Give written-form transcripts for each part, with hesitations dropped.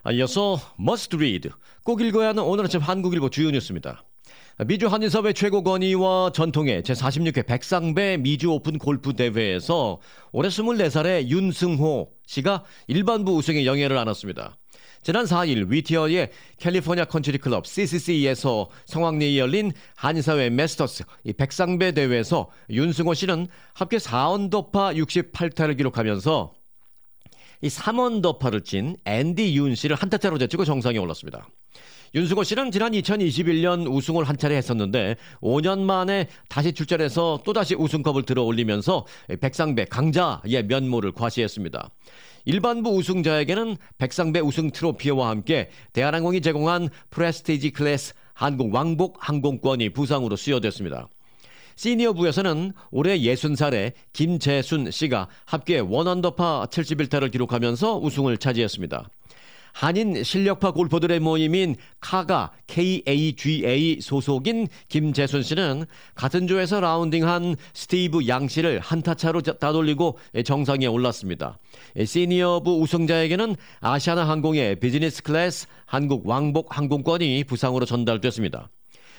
이어서 Must Read, 꼭 읽어야 하는 오늘 아침 한국일보 주요 뉴스입니다. 미주 한인사회 최고 권위와 전통의 제46회 백상배 미주 오픈 골프 대회에서 올해 24살의 윤승호 씨가 일반부 우승의 영예를 안았습니다. 지난 4일 위티어의 캘리포니아 컨트리 클럽 CCC에서 성황리에 열린 한인사회 메스터스 백상배 대회에서 윤승호 씨는 합계 4언더파 68타를 기록하면서 이 3언더파를 친 앤디 윤 씨를 한타 차로 제치고 정상에 올랐습니다. 윤승호 씨는 지난 2021년 우승을 한 차례 했었는데 5년 만에 다시 출전해서 또다시 우승컵을 들어 올리면서 백상배 강자의 면모를 과시했습니다. 일반부 우승자에게는 백상배 우승 트로피와 함께 대한항공이 제공한 프레스티지 클래스 한국 왕복 항공권이 부상으로 수여됐습니다. 시니어부에서는 올해 60살의 김재순 씨가 합계 1언더파 71타를 기록하면서 우승을 차지했습니다. 한인 실력파 골퍼들의 모임인 카가 KAGA 소속인 김재순 씨는 같은 조에서 라운딩한 스티브 양 씨를 한타차로 따돌리고 정상에 올랐습니다. 시니어부 우승자에게는 아시아나 항공의 비즈니스 클래스 한국 왕복 항공권이 부상으로 전달됐습니다.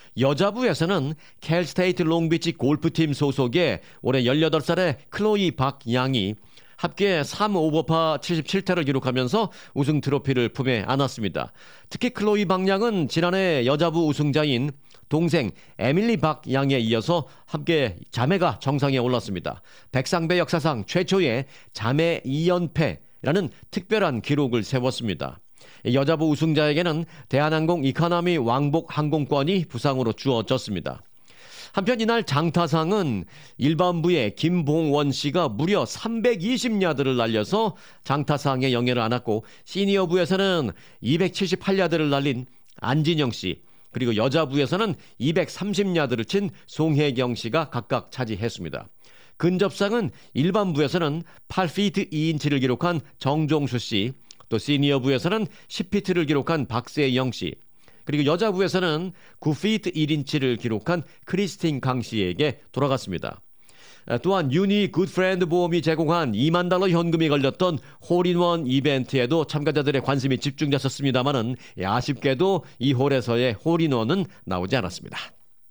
여자부에서는 캘스테이트 롱비치 골프팀 소속의 올해 18살의 클로이 박양이 합계 3오버파 77타를 기록하면서 우승 트로피를 품에 안았습니다. 특히 클로이 박양은 지난해 여자부 우승자인 동생 에밀리 박양에 이어서 함께 자매가 정상에 올랐습니다. 백상배 역사상 최초의 자매 2연패라는 특별한 기록을 세웠습니다. 여자부 우승자에게는 대한항공 이코노미 왕복 항공권이 부상으로 주어졌습니다. 한편 이날 장타상은 일반부의 김봉원 씨가 무려 320야드를 날려서 장타상의 영예를 안았고, 시니어부에서는 278야드를 날린 안진영 씨, 그리고 여자부에서는 230야드를 친 송혜경 씨가 각각 차지했습니다. 근접상은 일반부에서는 8피트 2인치를 기록한 정종수 씨, 또 시니어부에서는 10피트를 기록한 박세영 씨, 그리고 여자부에서는 9피트 1인치를 기록한 크리스틴 강 씨에게 돌아갔습니다. 또한 유니 굿프렌드 보험이 제공한 $20,000 현금이 걸렸던 홀인원 이벤트에도 참가자들의 관심이 집중됐었습니다만은 아쉽게도 이 홀에서의 홀인원은 나오지 않았습니다.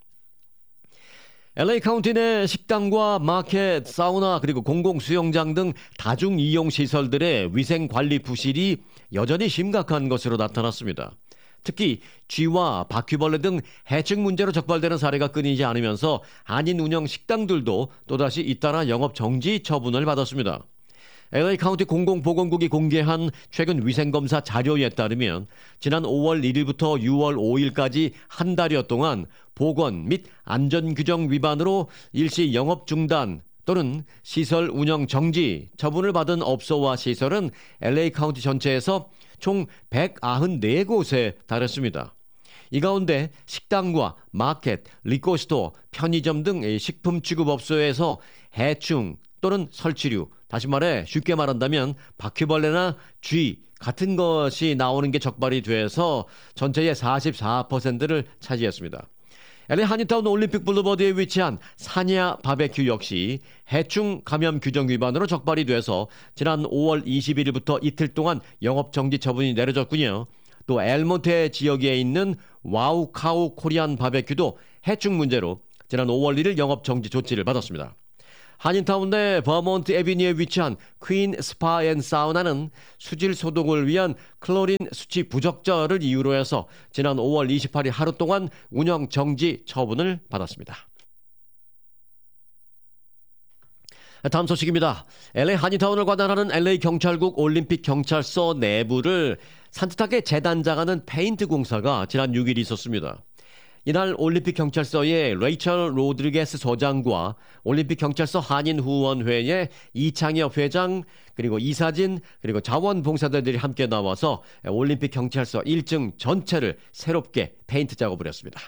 LA 카운티 내 식당과 마켓, 사우나 그리고 공공수영장 등 다중이용시설들의 위생관리 부실이 여전히 심각한 것으로 나타났습니다. 특히 쥐와 바퀴벌레 등 해충 문제로 적발되는 사례가 끊이지 않으면서 한인 운영 식당들도 또다시 잇따라 영업 정지 처분을 받았습니다. LA 카운티 공공보건국이 공개한 최근 위생검사 자료에 따르면 지난 5월 1일부터 6월 5일까지 한 달여 동안 보건 및 안전규정 위반으로 일시 영업 중단 또는 시설 운영 정지 처분을 받은 업소와 시설은 LA 카운티 전체에서 총 194곳에 달했습니다. 이 가운데 식당과 마켓, 리코스토어, 편의점 등 식품 취급업소에서 해충 또는 설치류, 다시 말해 쉽게 말한다면 바퀴벌레나 쥐 같은 것이 나오는 게 적발이 돼서 전체의 44%를 차지했습니다. LA 한인타운 올림픽 블루버드에 위치한 사냐 바베큐 역시 해충 감염 규정 위반으로 적발이 돼서 지난 5월 21일부터 이틀 동안 영업 정지 처분이 내려졌군요. 또 엘몬테 지역에 있는 와우카우 코리안 바베큐도 해충 문제로 지난 5월 1일 영업 정지 조치를 받았습니다. 한인타운 내 버몬트 애비뉴에 위치한 퀸 스파 앤 사우나는 수질 소독을 위한 클로린 수치 부적절을 이유로 해서 지난 5월 28일 하루 동안 운영 정지 처분을 받았습니다. 다음 소식입니다. LA 한인타운을 관할하는 LA 경찰국 올림픽 경찰서 내부를 산뜻하게 재단장하는 페인트 공사가 지난 6일 있었습니다. 이날 올림픽 경찰서의 레이첼 로드리게스 소장과 올림픽 경찰서 한인후원회의 이창엽 회장 그리고 이사진 그리고 자원봉사자들이 함께 나와서 올림픽 경찰서 1층 전체를 새롭게 페인트 작업을 했습니다.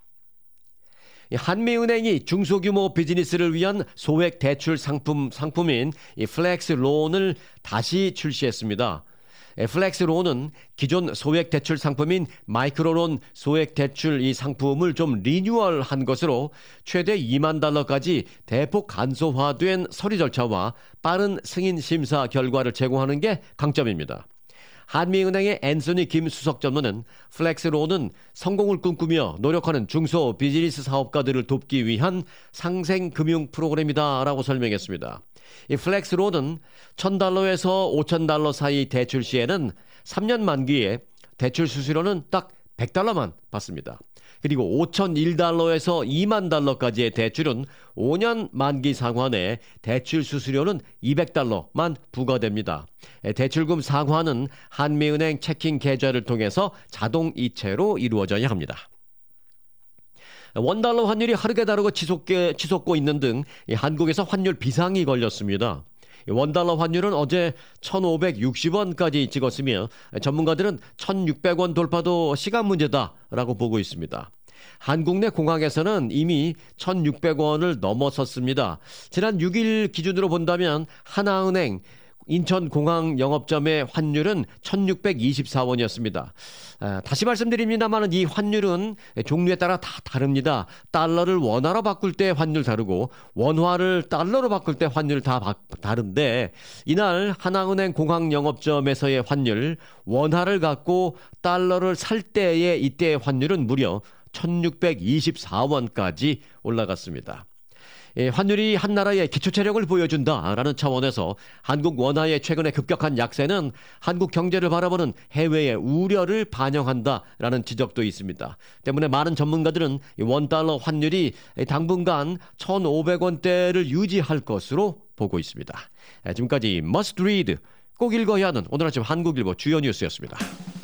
한미은행이 중소규모 비즈니스를 위한 소액 대출 상품인 플렉스 론을 다시 출시했습니다. 플렉스 론은 기존 소액 대출 상품인 마이크로론 소액 대출 이 상품을 좀 리뉴얼한 것으로 최대 $20,000까지 대폭 간소화된 서류 절차와 빠른 승인 심사 결과를 제공하는 게 강점입니다. 한미은행의 앤서니 김 수석 전무는 플렉스로는 성공을 꿈꾸며 노력하는 중소 비즈니스 사업가들을 돕기 위한 상생 금융 프로그램이다라고 설명했습니다. 이 플렉스로는 $1,000에서 $5,000 사이 대출 시에는 3년 만기에 대출 수수료는 딱 $100만 받습니다. 그리고 $5,001에서 $20,000까지의 대출은 5년 만기 상환에 대출 수수료는 $200만 부과됩니다. 대출금 상환은 한미은행 체킹 계좌를 통해서 자동 이체로 이루어져야 합니다. 원달러 환율이 하루가 다르고 치솟고 있는 등 한국에서 환율 비상이 걸렸습니다. 원달러 환율은 어제 1,560원까지 찍었으며 전문가들은 1,600원 돌파도 시간 문제다라고 보고 있습니다. 한국 내 공항에서는 이미 1,600원을 넘어섰습니다. 지난 6일 기준으로 본다면 하나은행 인천공항 영업점의 환율은 1,624원이었습니다. 다시 말씀드립니다만 이 환율은 종류에 따라 다 다릅니다. 달러를 원화로 바꿀 때 환율 다르고 원화를 달러로 바꿀 때 환율 다 다른데 이날 하나은행 공항 영업점에서의 환율, 원화를 갖고 달러를 살 때의 이때의 환율은 무려 1,624원까지 올라갔습니다. 환율이 한 나라의 기초체력을 보여준다라는 차원에서 한국 원화의 최근의 급격한 약세는 한국 경제를 바라보는 해외의 우려를 반영한다라는 지적도 있습니다. 때문에 많은 전문가들은 원달러 환율이 당분간 1,500원대를 유지할 것으로 보고 있습니다. 지금까지 Must Read, 꼭 읽어야 하는 오늘 아침 한국일보 주요 뉴스였습니다.